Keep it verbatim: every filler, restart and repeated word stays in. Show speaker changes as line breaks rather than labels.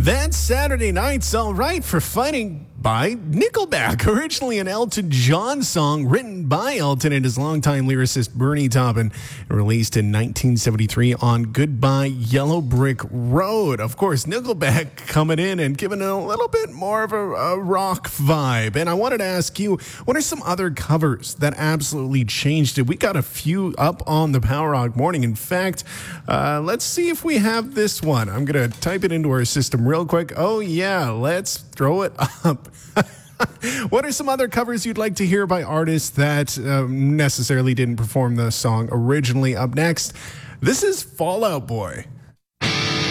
That Saturday Night's All Right for Fighting by Nickelback, originally an Elton John song written by Elton and his longtime lyricist Bernie Taupin, released in nineteen seventy-three on Goodbye Yellow Brick Road. Of course, Nickelback coming in and giving it a little bit more of a, a rock vibe. And I wanted to ask you, what are some other covers that absolutely changed it? We got a few up on the Power Rock Morning. In fact, uh, let's see if we have this one. I'm going to type it into our system real quick. Oh, yeah, let's throw it up. What are some other covers you'd like to hear by artists that um, necessarily didn't perform the song originally? Up next, this is Fall Out Boy.